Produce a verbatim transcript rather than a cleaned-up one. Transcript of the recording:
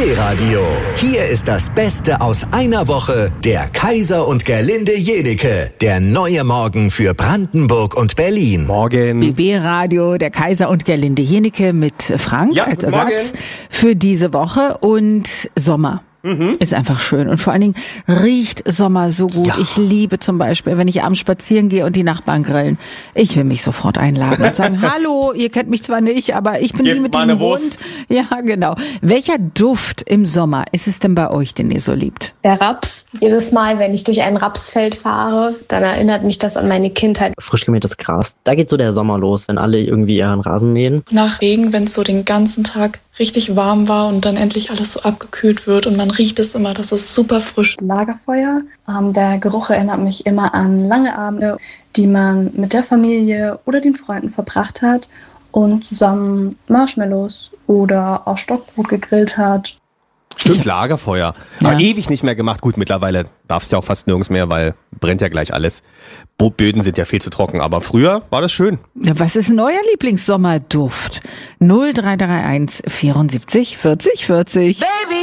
B-Radio. Hier ist das Beste aus einer Woche. Der Kaiser und Gerlinde Jenike. Der neue Morgen für Brandenburg und Berlin. Morgen. B B-Radio, der Kaiser und Gerlinde Jenike mit Frank Ja, als guten Ersatz Morgen. für diese Woche und Sommer. Mhm. Ist einfach schön. Und vor allen Dingen riecht Sommer so gut. Ja. Ich liebe zum Beispiel, wenn ich abends spazieren gehe und die Nachbarn grillen. Ich will mich sofort einladen und sagen, hallo, ihr kennt mich zwar nicht, aber ich bin Gebt die mit mal eine diesem Wurst. Hund. Ja, genau. Welcher Duft im Sommer ist es denn bei euch, den ihr so liebt? Der Raps. Jedes Mal, wenn ich durch ein Rapsfeld fahre, dann erinnert mich das an meine Kindheit. Frisch gemähtes Gras. Da geht so der Sommer los, wenn alle irgendwie ihren Rasen mähen. Nach Regen, wenn es so den ganzen Tag richtig warm war und dann endlich alles so abgekühlt wird und man riecht es immer, das ist super frisch. Lagerfeuer. Ähm, der Geruch erinnert mich immer an lange Abende, die man mit der Familie oder den Freunden verbracht hat und zusammen Marshmallows oder auch Stockbrot gegrillt hat. Stimmt, Lagerfeuer. Aber Ja. ewig nicht mehr gemacht. Gut, mittlerweile darfst du ja auch fast nirgends mehr, weil brennt ja gleich alles. Bo- Böden sind ja viel zu trocken. Aber früher war das schön. Ja, was ist denn euer Lieblingssommerduft? null drei drei eins vierundsiebzig vierzig vierzig. Baby